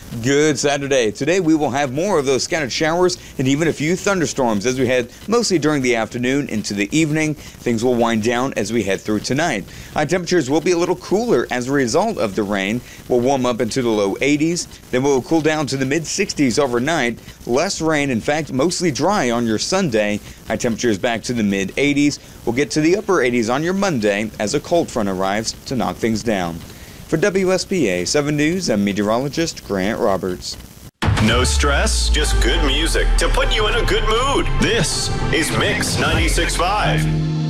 Good Saturday. Today we will have more of those scattered showers and even a few thunderstorms as we head mostly during the afternoon into the evening. Things will wind down as we head through tonight. High temperatures will be a little cooler as a result of the rain. We'll warm up into the low 80s. Then we'll cool down to the mid 60s overnight. Less rain, in fact, mostly dry on your Sunday. High temperatures back to the mid 80s. We'll get to the upper 80s on your Monday as a cold front arrives to knock things down. For WSPA 7 News, I'm meteorologist Grant Roberts. No stress, just good music to put you in a good mood. This is Mix 96.5.